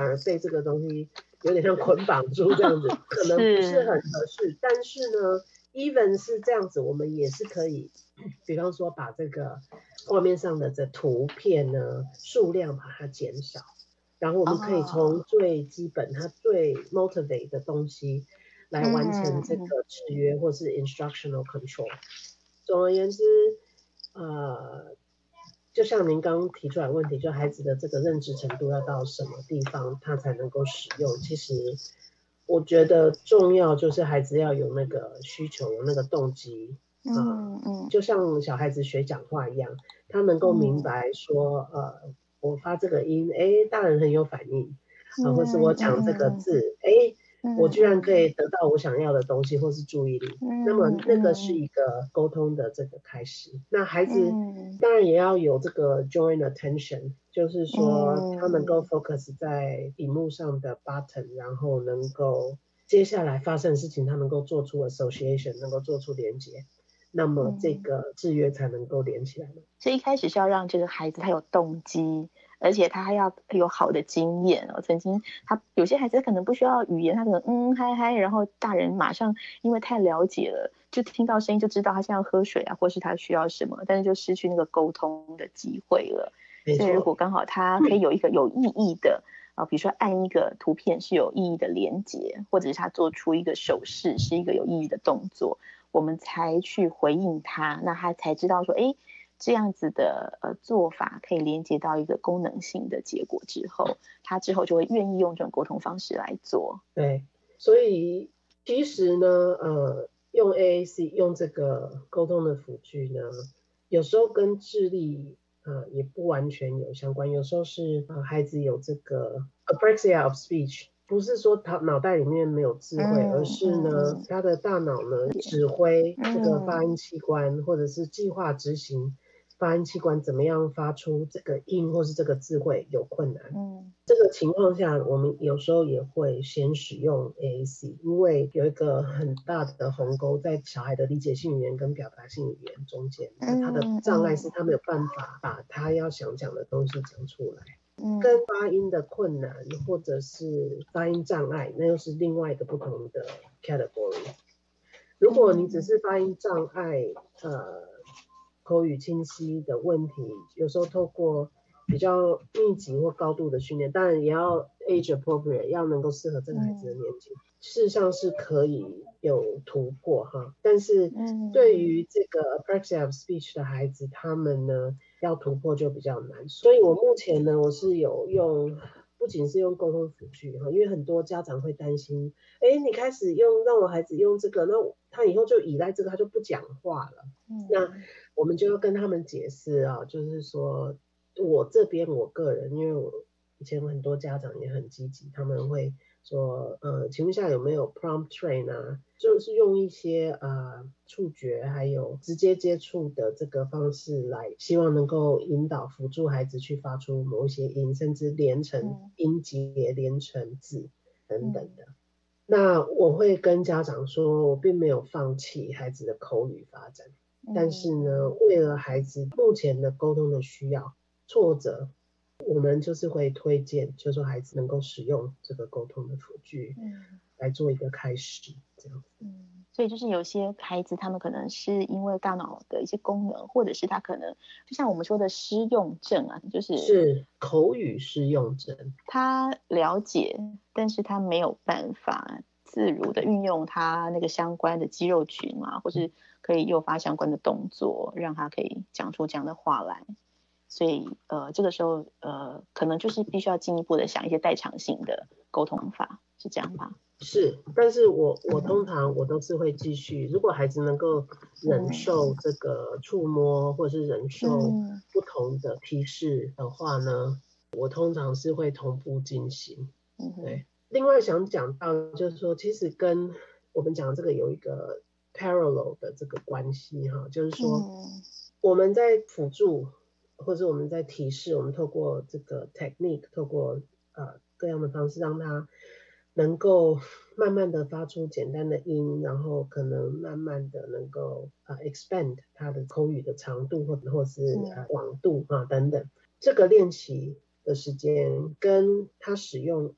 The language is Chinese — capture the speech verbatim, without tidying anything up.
而被这个东西有点像捆绑住这样子，可能不是很合适。但是呢 even 是这样子，我们也是可以比方说把这个画面上的这图片呢数量把它减少，然后我们可以从最基本它最 motivate 的东西来完成这个制约或是 instructional control。总而言之，呃，就像您刚刚提出来的问题，就孩子的这个认知程度要到什么地方他才能够使用，其实我觉得重要就是孩子要有那个需求，有那个动机。嗯嗯，就像小孩子学讲话一样，他能够明白说，呃，我发这个音，哎，大人很有反应，啊，或是我讲这个字，哎，我居然可以得到我想要的东西或是注意力，那么那个是一个沟通的这个开始。那孩子当然也要有这个 joint attention， 就是说他能够 focus 在荧幕上的 button， 然后能够接下来发生的事情他能够做出 association， 能够做出连结，那么这个制约才能够连起来。 所以一开始是要让这个孩子他有动机，而且他还要有好的经验哦。曾经他有些孩子可能不需要语言，他可能嗯嗨嗨，然后大人马上因为太了解了，就听到声音就知道他现在要喝水啊，或是他需要什么，但是就失去那个沟通的机会了。所以如果刚好他可以有一个有意义的啊，比如说按一个图片是有意义的连结，或者是他做出一个手势是一个有意义的动作，我们才去回应他，那他才知道说，哎，这样子的呃做法可以连接到一个功能性的结果之后，他之后就会愿意用这种沟通方式来做。 对，所以其实呢，呃，用 A A C 用这个沟通的辅具呢，有时候跟智力呃也不完全有相关，有时候是呃孩子有这个 apraxia of speech。不是说他脑袋里面没有智慧，嗯、而是呢、嗯，他的大脑呢指挥这个发音器官，或者是计划执行发音器官怎么样发出这个音或是这个字汇有困难。嗯，这个情况下，我们有时候也会先使用 A A C， 因为有一个很大的鸿沟在小孩的理解性语言跟表达性语言中间，那他的障碍是他没有办法把他要想讲的东西讲出来。跟发音的困难或者是发音障碍，那又是另外一个不同的 category。如果你只是发音障碍，呃，口语清晰的问题，有时候透过比较密集或高度的训练，当然也要 age appropriate， 要能够适合这个孩子的年纪，事实上是可以有突破哈。但是对于这个 apraxia of speech 的孩子，他们呢要突破就比较难。所以我目前呢，我是有用，不仅是用沟通辅具哈，因为很多家长会担心，哎，你开始用让我孩子用这个，那他以后就依赖这个，他就不讲话了。嗯、那我们就要跟他们解释啊，就是说我这边我个人，因为我以前很多家长也很积极，他们会说，呃，请问一下有没有 prompt train 啊？就是用一些呃触觉还有直接接触的这个方式来，希望能够引导辅助孩子去发出某一些音，甚至连成音节、连成字等等的。那我会跟家长说，我并没有放弃孩子的口语发展，但是呢，为了孩子目前的沟通的需要、挫折，我们就是会推荐，就是说孩子能够使用这个沟通的辅具，来做一个开始，这样子。 嗯，所以就是有些孩子他们可能是因为大脑的一些功能，或者是他可能就像我们说的失用症啊，就是是口语失用症， 他了解，但是他没有办法自如的运用他那个相关的肌肉群啊，或是可以诱发相关的动作，让他可以讲出这样的话来。所以呃，这个时候呃，可能就是必须要进一步的想一些代偿性的沟通法，是这样吧？ 是，但是我我通常我都是会继续，如果孩子能够忍受这个触摸，或者是忍受不同的提示的话呢，我通常是会同步进行。对，另外想讲到就是说，其实跟我们讲这个有一个 parallel 的这个关系哈，就是说我们在辅助或者我们在提示，我们透过这个 technique， 透过呃各样的方式让他能够慢慢的发出简单的音，然后可能慢慢的能够呃 expand 他的口语的长度或或是呃广度啊等等。这个练习的时间跟他使用